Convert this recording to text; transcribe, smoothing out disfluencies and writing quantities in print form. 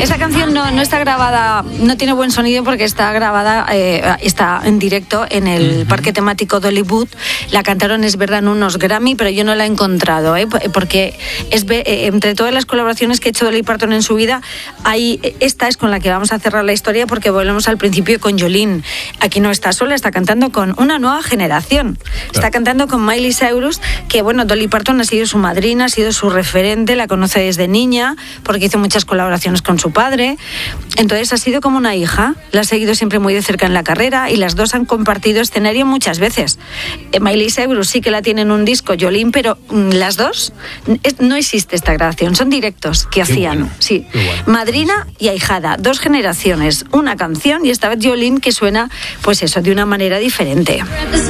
Esta canción no está grabada, no tiene buen sonido porque está grabada, está en directo en el parque temático Dollywood. La cantaron, es verdad, en unos Grammy, pero yo no la he encontrado, porque entre todas las colaboraciones que ha hecho Dolly Parton en su vida, esta es con la que vamos a cerrar la historia, porque volvemos al principio con Jolene. Aquí no está sola, está cantando con una nueva generación. Claro. Está cantando con Miley Cyrus, que bueno, Dolly Parton ha sido su madrina, ha sido su referente, la conoce desde niña, porque hizo muchas colaboraciones con su padre. Entonces ha sido como una hija, la ha seguido siempre muy de cerca en la carrera, y las dos han compartido escenario muchas veces. Miley Cyrus sí que la tiene en un disco, Jolene, pero las dos, no existe esta grabación, son directos que hacían. Bueno, sí. Bueno. Madrina y ahijada, dos generaciones, una canción, y esta vez Jolene, que suena, pues eso, de una manera diferente.